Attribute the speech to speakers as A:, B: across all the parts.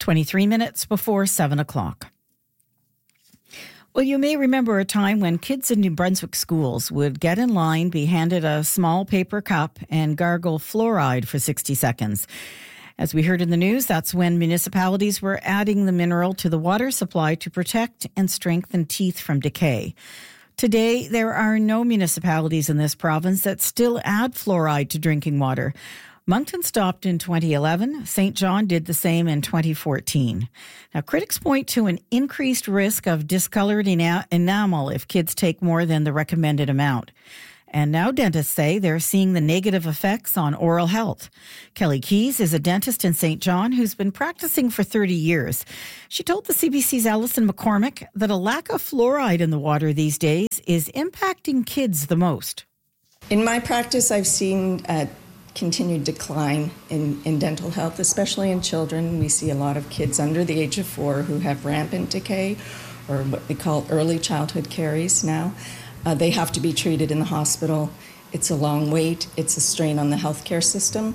A: 23 minutes before 7 o'clock. Well, you may remember a time when kids in New Brunswick schools would get in line, be handed a small paper cup, and gargle fluoride for 60 seconds. As we heard in the news, that's when municipalities were adding the mineral to the water supply to protect and strengthen teeth from decay. Today, there are no municipalities in this province that still add fluoride to drinking water. Moncton stopped in 2011. St. John did the same in 2014. Now, critics point to an increased risk of discolored enamel if kids take more than the recommended amount. And now dentists say they're seeing the negative effects on oral health. Kelly Keys is a dentist in St. John who's been practicing for 30 years. She told the CBC's Alison McCormick that a lack of fluoride in the water these days is impacting kids the most.
B: In my practice, I've seen a continued decline in dental health, especially in children. We see a lot of kids under the age of 4 who have rampant decay, or what we call early childhood caries now. They have to be treated in the hospital. It's a long wait. It's a strain on the healthcare system.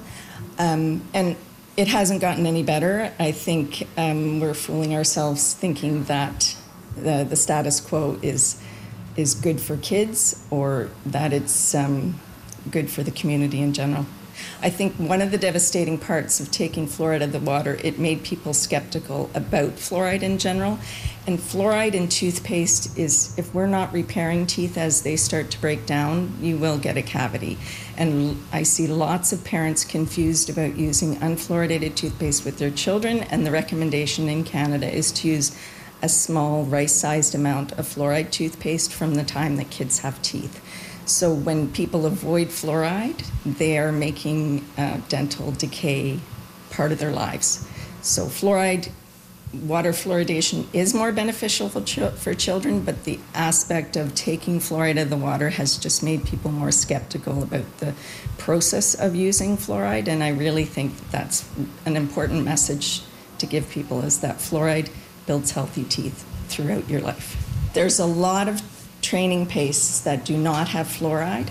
B: And it hasn't gotten any better. I think we're fooling ourselves thinking that the status quo is good for kids, or that it's good for the community in general. I think one of the devastating parts of taking fluoride out of the water, it made people skeptical about fluoride in general. And fluoride in toothpaste is, if we're not repairing teeth as they start to break down, you will get a cavity. And I see lots of parents confused about using unfluoridated toothpaste with their children, and the recommendation in Canada is to use a small rice-sized amount of fluoride toothpaste from the time that kids have teeth. So when people avoid fluoride, they are making dental decay part of their lives. So fluoride, water fluoridation is more beneficial for children, but the aspect of taking fluoride out of the water has just made people more skeptical about the process of using fluoride. And I really think that's an important message to give people, is that fluoride builds healthy teeth throughout your life. There's a lot of training pastes that do not have fluoride,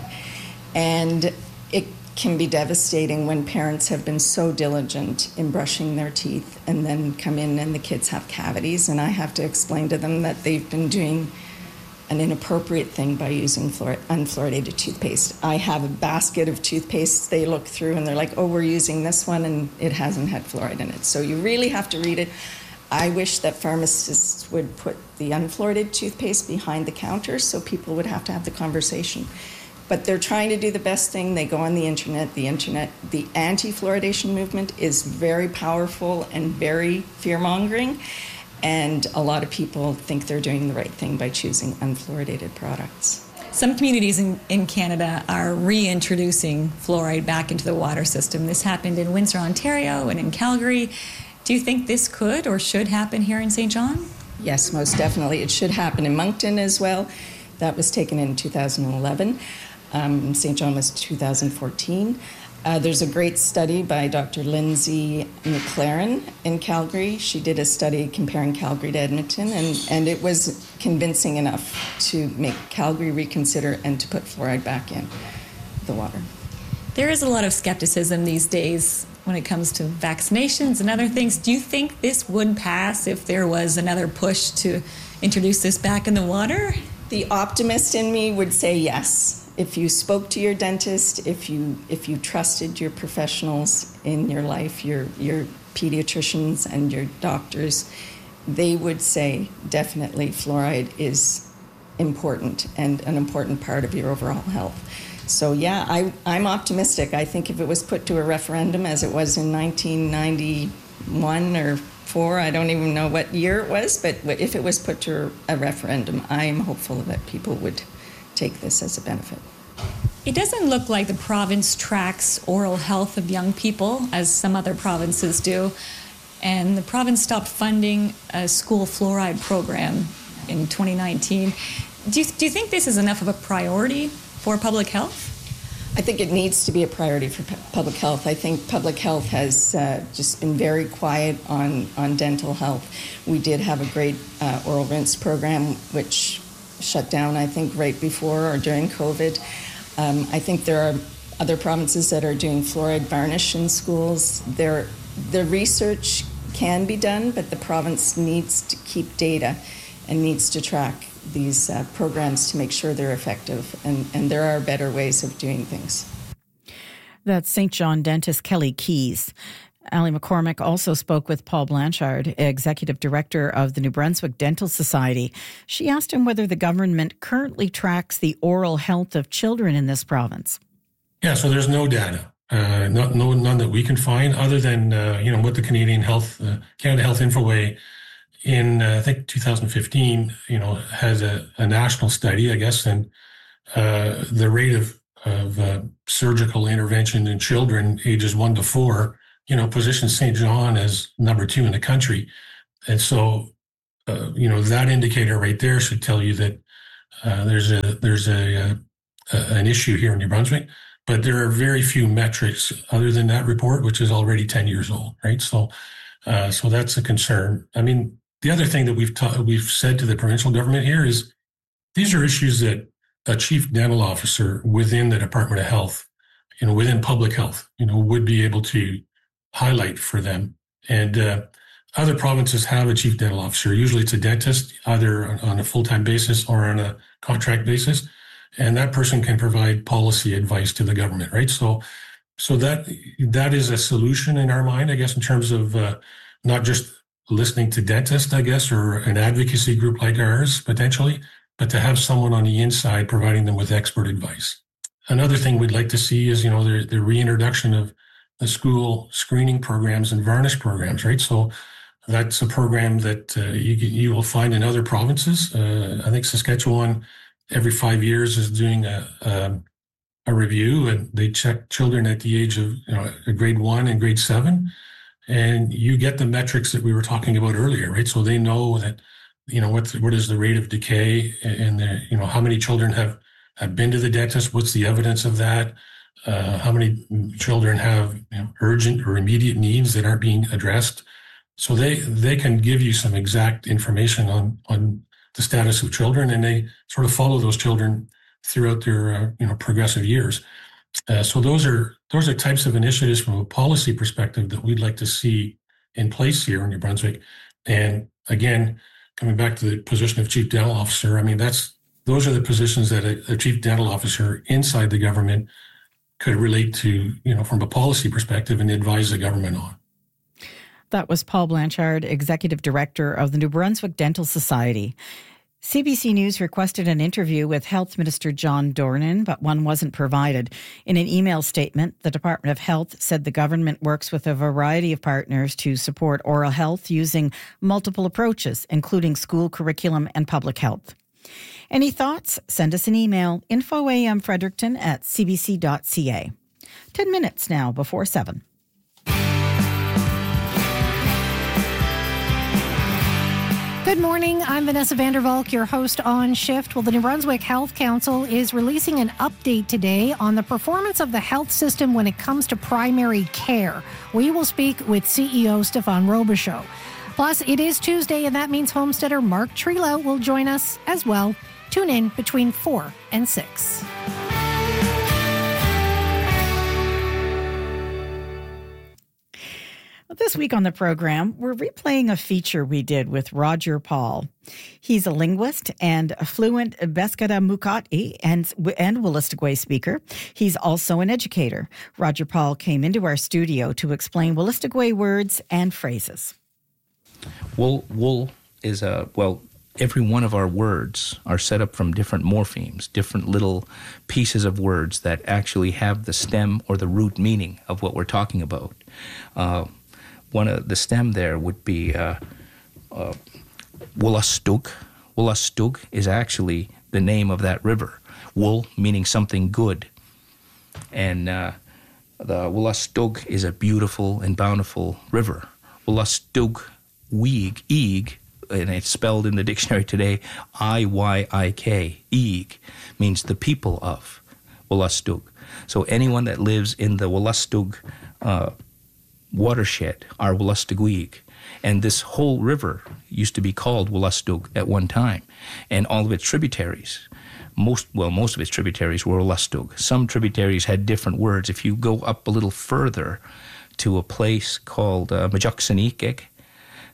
B: and it can be devastating when parents have been so diligent in brushing their teeth and then come in and the kids have cavities, and I have to explain to them that they've been doing an inappropriate thing by using unfluoridated toothpaste. I have a basket of toothpastes they look through and they're like, oh, we're using this one and it hasn't had fluoride in it. So you really have to read it. I wish that pharmacists would put the unfluoridated toothpaste behind the counter so people would have to have the conversation. But they're trying to do the best thing. They go on the internet. The anti-fluoridation movement is very powerful and very fear-mongering. And a lot of people think they're doing the right thing by choosing unfluoridated products.
C: Some communities in Canada are reintroducing fluoride back into the water system. This happened in Windsor, Ontario, and in Calgary. Do you think this could or should happen here in St. John?
B: Yes, most definitely. It should happen in Moncton as well. That was taken in 2011. St. John was 2014. There's a great study by Dr. Lindsay McLaren in Calgary. She did a study comparing Calgary to Edmonton, and it was convincing enough to make Calgary reconsider and to put fluoride back in the water.
C: There is a lot of skepticism these days when it comes to vaccinations and other things. Do you think this would pass if there was another push to introduce this back in the water?
B: The optimist in me would say yes. If you spoke to your dentist, if you trusted your professionals in your life, your pediatricians and your doctors, they would say definitely fluoride is important and an important part of your overall health. So yeah, I'm optimistic. I think if it was put to a referendum, as it was in 1991 or 4, I don't even know what year it was, but if it was put to a referendum, I am hopeful that people would take this as a benefit.
C: It doesn't look like the province tracks oral health of young people, as some other provinces do, and the province stopped funding a school fluoride program in 2019. Do you think this is enough of a priority for public health?
B: I think it needs to be a priority for public health. I think public health has just been very quiet on dental health. We did have a great oral rinse program, which shut down, I think, right before or during COVID. I think there are other provinces that are doing fluoride varnish in schools. The research can be done, but the province needs to keep data and needs to track these programs to make sure they're effective, and there are better ways of doing things.
A: That's St. John dentist Kelly Keys. Ali McCormick also spoke with Paul Blanchard, Executive Director of the New Brunswick Dental Society. She asked him whether the government currently tracks the oral health of children in this province.
D: Yeah, so there's no data, none that we can find, other than what the Canada Health Infoway in I think 2015, has a national study, I guess, and the rate of surgical intervention in children ages 1 to 4, positions St. John as number 2 in the country. And so, that indicator right there should tell you that there's an issue here in New Brunswick. But there are very few metrics other than that report, which is already 10 years old, right? So that's a concern. I mean, the other thing that we've said to the provincial government here is these are issues that a chief dental officer within the Department of Health, within public health, would be able to highlight for them. And other provinces have a chief dental officer. Usually it's a dentist, either on a full-time basis or on a contract basis. And that person can provide policy advice to the government, right? So that is a solution in our mind, I guess, in terms of not just listening to dentists, I guess, or an advocacy group like ours, potentially, but to have someone on the inside providing them with expert advice. Another thing we'd like to see is, the reintroduction of the school screening programs and varnish programs, right? So that's a program that you will find in other provinces. I think Saskatchewan, every 5 years, is doing a review, and they check children at the age of grade 1 and grade 7, and you get the metrics that we were talking about earlier, right? So they know that what is the rate of decay, and how many children have been to the dentist, what's the evidence of that, how many children have urgent or immediate needs that aren't being addressed. So they can give you some exact information on the status of children, and they sort of follow those children throughout their progressive years. So those are types of initiatives from a policy perspective that we'd like to see in place here in New Brunswick. And again, coming back to the position of chief dental officer, I mean, those are the positions that a chief dental officer inside the government could relate to, from a policy perspective, and advise the government on.
A: That was Paul Blanchard, Executive Director of the New Brunswick Dental Society. CBC News requested an interview with Health Minister John Dornan, but one wasn't provided. In an email statement, the Department of Health said the government works with a variety of partners to support oral health using multiple approaches, including school curriculum and public health. Any thoughts? Send us an email, infoamfrederickton@cbc.ca. 10 minutes now before 7.
E: Good morning. I'm Vanessa Vandervalk, your host on Shift. Well, the New Brunswick Health Council is releasing an update today on the performance of the health system when it comes to primary care. We will speak with CEO Stefan Robichaud. Plus, it is Tuesday, and that means homesteader Mark Trelow will join us as well. Tune in between 4 and 6.
A: This week on the program, we're replaying a feature we did with Roger Paul. He's a linguist and a fluent Beskada Mukati and Wolastoqey speaker. He's also an educator. Roger Paul came into our studio to explain Wolastoqey words and phrases.
F: Wool is every one of our words are set up from different morphemes, different little pieces of words that actually have the stem or the root meaning of what we're talking about. One of the stem there would be Wolastoq. Wolastoq is actually the name of that river. Wool meaning something good. And the Wolastoq is a beautiful and bountiful river. Wolastoq Eeg, and it's spelled in the dictionary today, Iyik. Eeg means the people of Wolastoq. So anyone that lives in the Wolastoq watershed are Wolastoqey. And this whole river used to be called Wolastoq at one time. And all of its tributaries, most of its tributaries were Wolastoq. Some tributaries had different words. If you go up a little further to a place called Majuxanikek,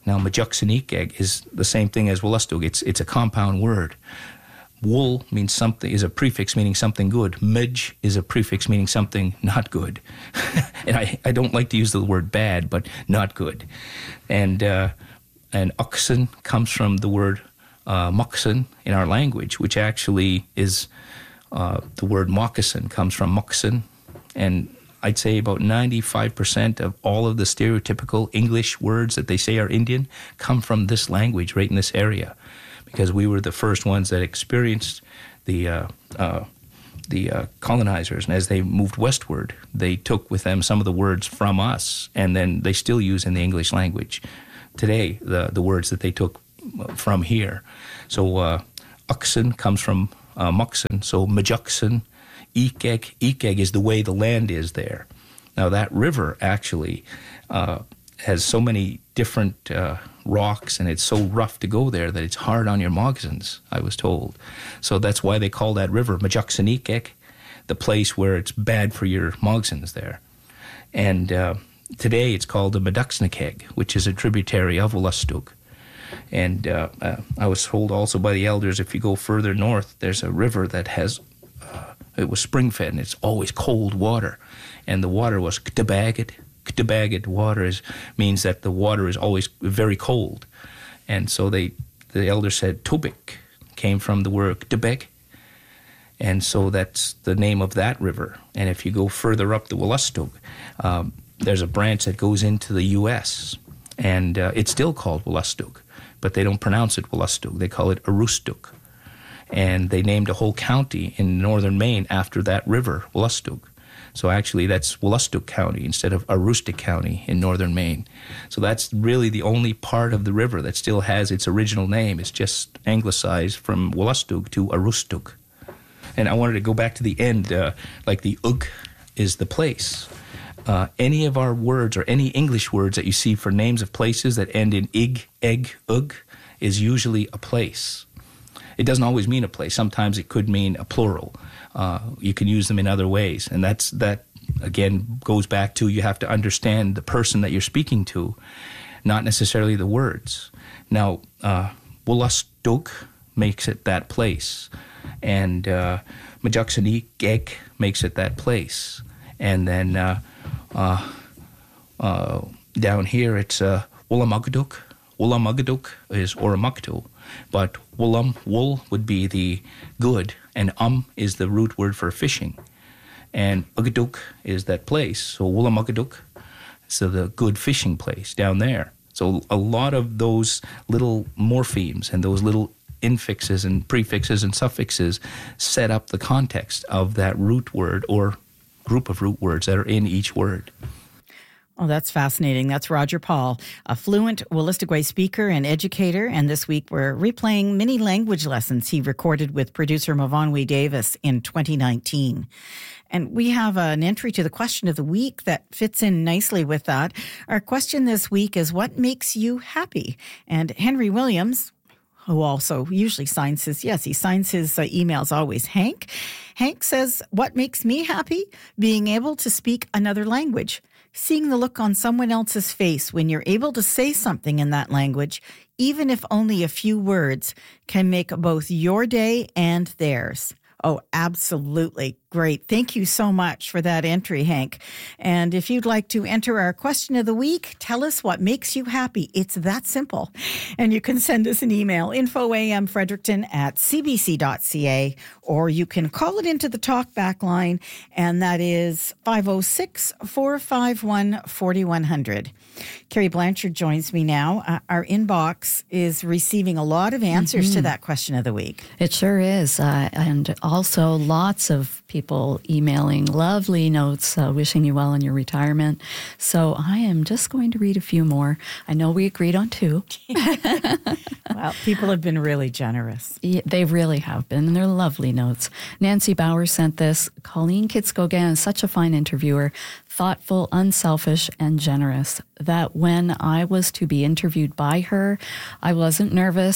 F: Now, Majuxanikeg is the same thing as Wolastoq. It's a compound word. Wool means something, is a prefix meaning something good. Mij is a prefix meaning something not good. And I don't like to use the word bad, but not good. And Uxan comes from the word moccasin in our language, which actually is the word moccasin comes from moccasin. And I'd say about 95% of all of the stereotypical English words that they say are Indian come from this language right in this area, because we were the first ones that experienced the colonizers. And as they moved westward, they took with them some of the words from us, and then they still use in the English language today the words that they took from here. So Uxan comes from Moccasin, so Majuxan, Ikeg. Ikeg is the way the land is there. Now that river actually has so many different rocks, and it's so rough to go there that it's hard on your moccasins, I was told. So that's why they call that river Majuxanikeg, the place where it's bad for your moccasins there. And today it's called the Meduxnikeg, which is a tributary of Wolastoq. And I was told also by the elders, if you go further north, there's a river that has, it was spring-fed, and it's always cold water. And the water was Ktabagad. Ktabagad water means that the water is always very cold. And so the elders said Tobik came from the word Ktabeg. And so that's the name of that river. And if you go further up the Wolastoq, there's a branch that goes into the U.S., and it's still called Wolastoq, but they don't pronounce it Wolastoq. They call it Aroostook. And they named a whole county in northern Maine after that river, Wolastoq. So actually that's Wolastoq County instead of Aroostook County in northern Maine. So that's really the only part of the river that still has its original name. It's just anglicized from Wolastoq to Aroostook. And I wanted to go back to the end, like the ug is the place. Any of our words or any English words that you see for names of places that end in ig, egg, ug is usually a place. It doesn't always mean a place. Sometimes it could mean a plural. You can use them in other ways. And that, again, goes back to you have to understand the person that you're speaking to, not necessarily the words. Now, Wolastoq makes it that place. And Majuxanikeg makes it that place. And then down here it's Wolamugduk. Wolamugduk is Oromocto, but wool would be the good, and is the root word for fishing. And Ugduk is that place, so Wolamugduk, so the good fishing place down there. So a lot of those little morphemes and those little infixes and prefixes and suffixes set up the context of that root word or group of root words that are in each word.
A: Oh, that's fascinating. That's Roger Paul, a fluent Wolastoqey speaker and educator. And this week we're replaying many language lessons he recorded with producer Mavonwe Davis in 2019. And we have an entry to the question of the week that fits in nicely with that. Our question this week is, what makes you happy? And Henry Williams, who also usually signs his emails always Hank. Hank says, what makes me happy? Being able to speak another language. Seeing the look on someone else's face when you're able to say something in that language, even if only a few words, can make both your day and theirs. Oh, absolutely. Great. Thank you so much for that entry, Hank. And if you'd like to enter our question of the week, tell us what makes you happy. It's that simple. And you can send us an email, infoamfrederickton@cbc.ca, or you can call it into the talkback line, and that is 506-451-4100. Carrie Blanchard joins me now. Our inbox is receiving a lot of answers to that question of the week.
G: It sure is. And also lots of people emailing lovely notes wishing you well in your retirement. So I am just going to read a few more. I know we agreed on 2.
A: Well, people have been really generous.
G: Yeah, they really have been, and they're lovely notes. Nancy Bauer sent this. Colleen Kitskogan is such a fine interviewer, thoughtful, unselfish, and generous, that when I was to be interviewed by her, I wasn't nervous.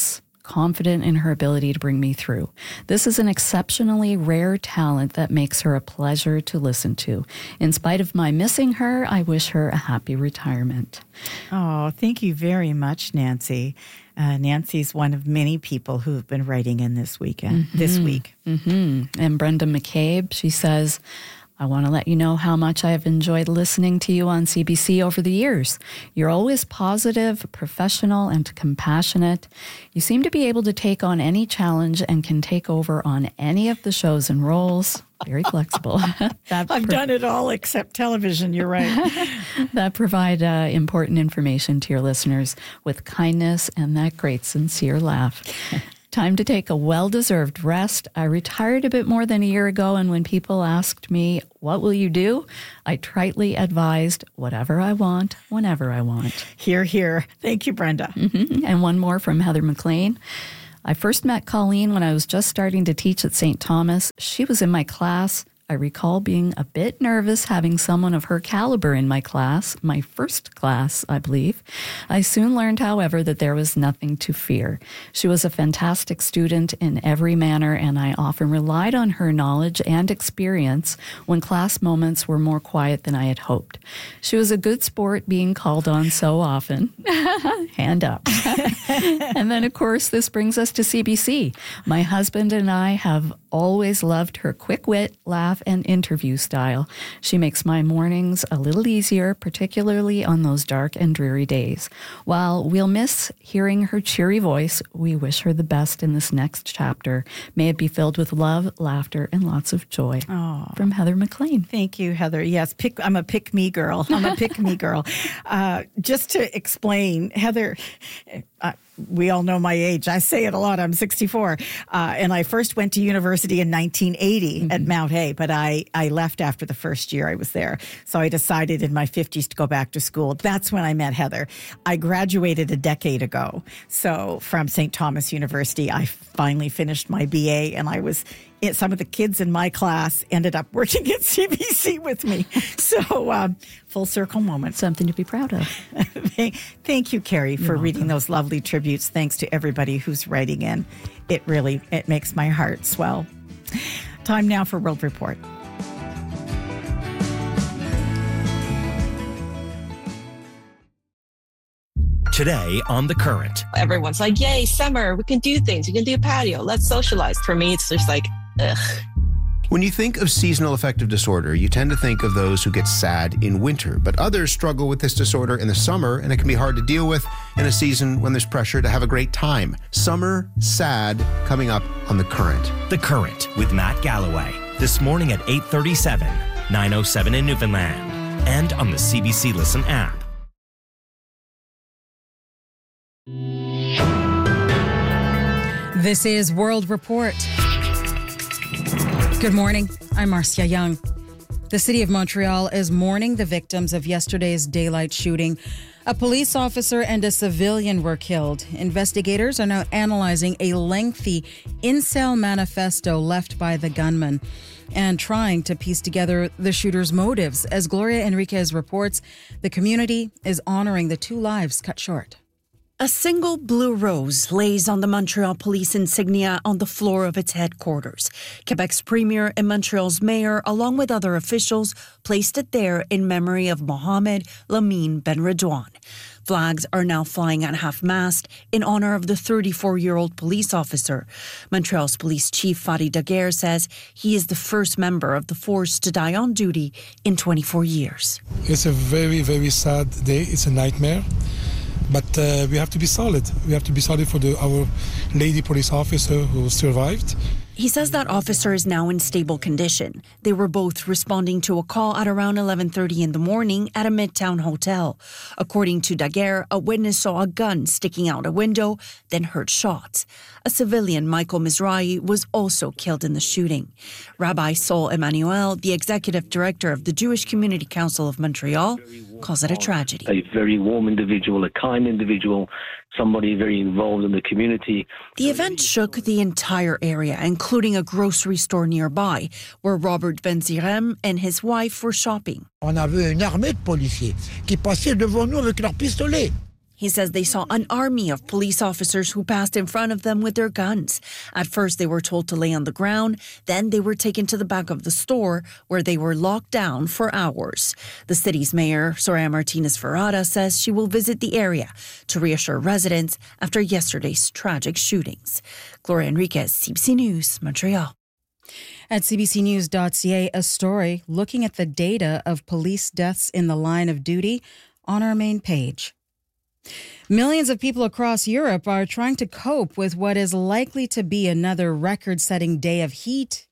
G: confident in her ability to bring me through. This is an exceptionally rare talent that makes her a pleasure to listen to. In spite of my missing her, I wish her a happy retirement.
A: Oh, thank you very much, Nancy. Nancy's one of many people who have been writing in this week. And
G: Brenda McCabe, she says, I want to let you know how much I have enjoyed listening to you on CBC over the years. You're always positive, professional, and compassionate. You seem to be able to take on any challenge and can take over on any of the shows and roles. Very flexible.
A: I've done it all except television, you're right.
G: That provide important information to your listeners with kindness and that great sincere laugh. Time to take a well-deserved rest. I retired a bit more than a year ago, and when people asked me, what will you do? I tritely advised, whatever I want, whenever I want.
A: Hear, hear. Thank you, Brenda.
G: And one more from Heather McLean. I first met Colleen when I was just starting to teach at St. Thomas. She was in my class. I recall being a bit nervous having someone of her caliber in my class, my first class, I believe. I soon learned, however, that there was nothing to fear. She was a fantastic student in every manner, and I often relied on her knowledge and experience when class moments were more quiet than I had hoped. She was a good sport being called on so often. Hand up. And then, of course, this brings us to CBC. My husband and I have always loved her quick wit, laugh, and interview style. She makes my mornings a little easier, particularly on those dark and dreary days. While we'll miss hearing her cheery voice, we wish her the best in this next chapter. May it be filled with love, laughter, and lots of joy.
A: Oh.
G: From Heather McLean.
A: Thank you, Heather. Yes, I'm a pick-me girl. Just to explain, Heather, we all know my age. I say it a lot. I'm 64. And I first went to university in 1980 at Mount Hay, but I left after the first year I was there. So I decided in my 50s to go back to school. That's when I met Heather. I graduated a decade ago. So from St. Thomas University, I finally finished my BA, and some of the kids in my class ended up working at CBC with me. So full circle moment.
G: Something to be proud of.
A: Thank you, Carrie, for reading those lovely tributes. Thanks to everybody who's writing in. It makes my heart swell. Time now for World Report.
H: Today on The Current.
I: Everyone's like, yay, summer, we can do things. We can do patio. Let's socialize. For me, it's just like, ugh.
J: When you think of seasonal affective disorder, you tend to think of those who get sad in winter, but others struggle with this disorder in the summer, and it can be hard to deal with in a season when there's pressure to have a great time. Summer Sad, coming up on The Current.
H: The Current with Matt Galloway. This morning at 8:37, 9:07 in Newfoundland, and on the CBC Listen app.
K: This is World Report. Good morning. I'm Marcia Young. The city of Montreal is mourning the victims of yesterday's daylight shooting. A police officer and a civilian were killed. Investigators are now analyzing a lengthy incel manifesto left by the gunman and trying to piece together the shooter's motives. As Gloria Enriquez reports, the community is honoring the two lives cut short.
L: A single blue rose lays on the Montreal police insignia on the floor of its headquarters. Quebec's premier and Montreal's mayor, along with other officials, placed it there in memory of Mohamed Lamine Benredouane. Flags are now flying at half-mast in honor of the 34-year-old police officer. Montreal's police chief Fadi Daguerre says he is the first member of the force to die on duty in 24 years.
M: It's a very, very sad day. It's a nightmare. But we have to be solid. We have to be solid for our lady police officer who survived.
L: He says that officer is now in stable condition. They were both responding to a call at around 11:30 in the morning at a Midtown hotel. According to Daguerre, a witness saw a gun sticking out a window, then heard shots. A civilian, Michael Mizrahi, was also killed in the shooting. Rabbi Sol Emmanuel, the executive director of the Jewish Community Council of Montreal, calls it a tragedy.
N: A very warm individual, a kind individual, somebody very involved in the community.
L: The event shook the entire area, including a grocery store nearby, where Robert Ben-Zirem and his wife were shopping.
O: On avait une armée de policiers qui passaient devant nous avec leurs pistolets.
L: He says they saw an army of police officers who passed in front of them with their guns. At first, they were told to lay on the ground. Then they were taken to the back of the store where they were locked down for hours. The city's mayor, Soraya Martinez Ferrada, says she will visit the area to reassure residents after yesterday's tragic shootings. Gloria Enriquez, CBC News, Montreal.
K: At cbcnews.ca, a story looking at the data of police deaths in the line of duty on our main page. Millions of people across Europe are trying to cope with what is likely to be another record-setting day of heat.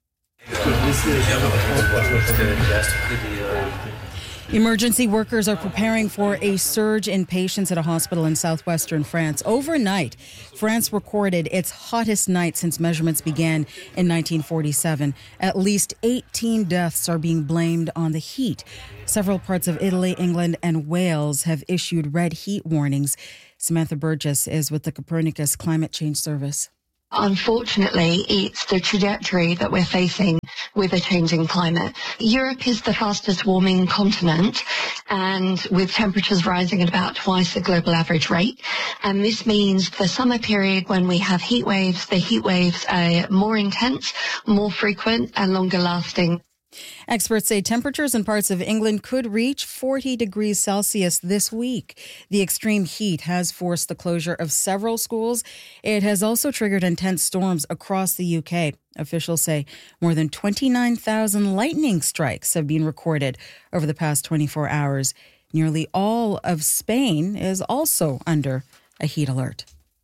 K: Emergency workers are preparing for a surge in patients at a hospital in southwestern France. Overnight, France recorded its hottest night since measurements began in 1947. At least 18 deaths are being blamed on the heat. Several parts of Italy, England, and Wales have issued red heat warnings. Samantha Burgess is with the Copernicus Climate Change Service.
O: Unfortunately, it's the trajectory that we're facing with a changing climate. Europe is the fastest warming continent, and with temperatures rising at about twice the global average rate. And this means the summer period when we have heat waves, the heat waves are more intense, more frequent, and longer lasting.
K: Experts say temperatures in parts of England could reach 40 degrees Celsius this week. The extreme heat has forced the closure of several schools. It has also triggered intense storms across the UK. Officials say more than 29,000 lightning strikes have been recorded over the past 24 hours. Nearly all of Spain is also under a heat alert.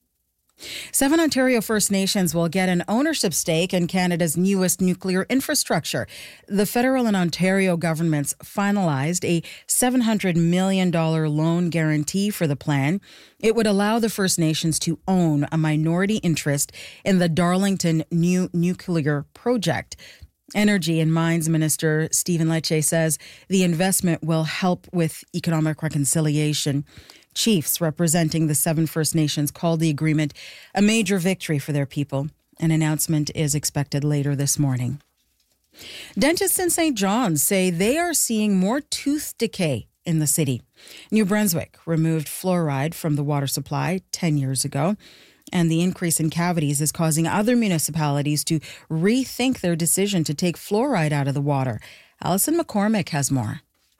K: 7 Ontario First Nations will get an ownership stake in Canada's newest nuclear infrastructure. The federal and Ontario governments finalized a $700 million loan guarantee for the plan. It would allow the First Nations to own a minority interest in the Darlington new nuclear project. Energy and Mines Minister Stephen Lecce says the investment will help with economic reconciliation. Chiefs representing the 7 First Nations called the agreement a major victory for their people. An announcement is expected later this morning. Dentists in St. John's say they are seeing more tooth decay in the city. New Brunswick removed fluoride from the water supply 10 years ago, and the increase in cavities is causing other municipalities to rethink their decision to take fluoride out of the water. Alison McCormick has more.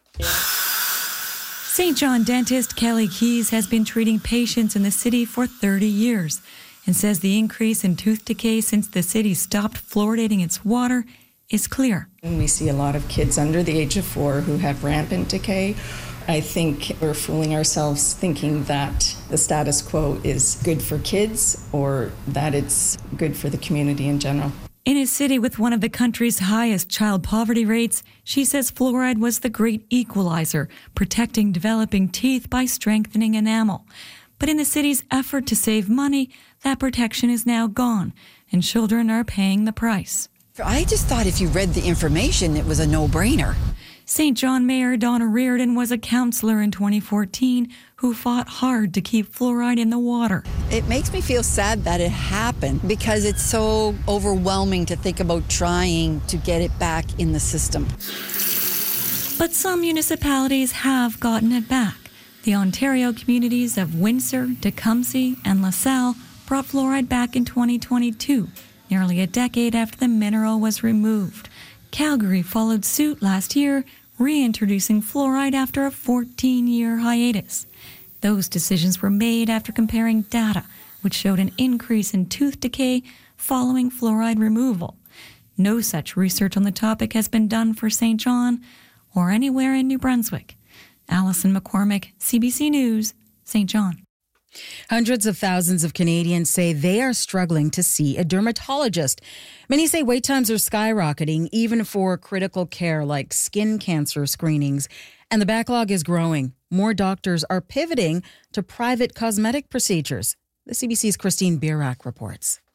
P: St. John dentist Kelly Keys has been treating patients in the city for 30 years and says the increase in tooth decay since the city stopped fluoridating its water is clear.
B: We see a lot of kids under the age of 4 who have rampant decay. I think we're fooling ourselves thinking that the status quo is good for kids or that it's good for the community in general.
P: In a city with one of the country's highest child poverty rates, she says fluoride was the great equalizer, protecting developing teeth by strengthening enamel. But in the city's effort to save money, that protection is now gone, and children are paying the price.
Q: I just thought if you read the information, it was a no-brainer.
P: St. John Mayor Donna Reardon was a councillor in 2014 who fought hard to keep fluoride in the water.
Q: It makes me feel sad that it happened because it's so overwhelming to think about trying to get it back in the system.
P: But some municipalities have gotten it back. The Ontario communities of Windsor, Tecumseh, and LaSalle brought fluoride back in 2022, nearly a decade after the mineral was removed. Calgary followed suit last year, reintroducing fluoride after a 14-year hiatus. Those decisions were made after comparing data, which showed an increase in tooth decay following fluoride removal. No such research on the topic has been done for St. John or anywhere in New Brunswick. Alison McCormick, CBC News, St. John.
K: Hundreds of thousands of Canadians say they are struggling to see a dermatologist. Many say wait times are skyrocketing, even for critical care like skin cancer screenings. And the backlog is growing. More doctors are pivoting to private cosmetic procedures. The CBC's Christine Bierak reports.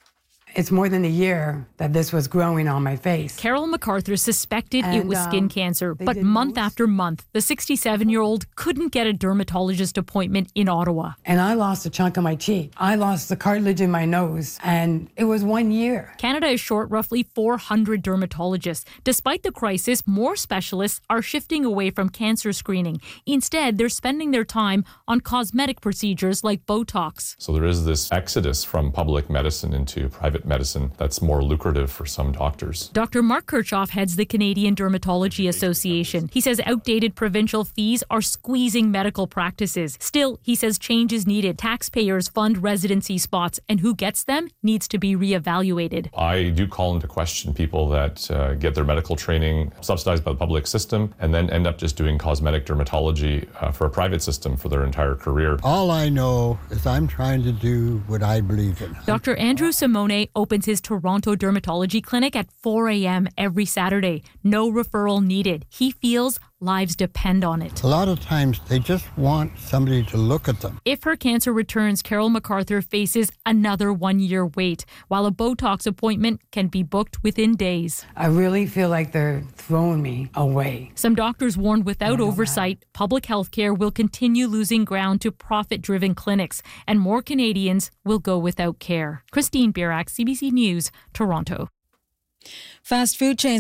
R: It's more than a year that this was growing on my face.
S: Carol MacArthur suspected it was skin cancer, but month after month, the 67-year-old couldn't get a dermatologist appointment in Ottawa.
R: And I lost a chunk of my cheek. I lost the cartilage in my nose, and it was 1 year.
S: Canada is short roughly 400 dermatologists. Despite the crisis, more specialists are shifting away from cancer screening. Instead, they're spending their time on cosmetic procedures like Botox.
T: So there is this exodus from public medicine into private medicine that's more lucrative for some doctors.
S: Dr. Mark Kirchhoff heads the Canadian Dermatology Association. He says outdated provincial fees are squeezing medical practices. Still, he says change is needed. Taxpayers fund residency spots, and who gets them needs to be reevaluated.
T: I do call into question people that get their medical training subsidized by the public system and then end up just doing cosmetic dermatology for a private system for their entire career.
U: All I know is I'm trying to do what I believe in.
S: Dr. Andrew Simone opens his Toronto Dermatology Clinic at 4 a.m. every Saturday. No referral needed. He feels lives depend on it.
U: A lot of times they just want somebody to look at them.
S: If her cancer returns, Carol MacArthur faces another 1 year wait, while a Botox appointment can be booked within days.
R: I really feel like they're throwing me away.
S: Some doctors warned without oversight, public health care will continue losing ground to profit-driven clinics, and more Canadians will go without care. Christine Birak, CBC News, Toronto.
K: Fast food chains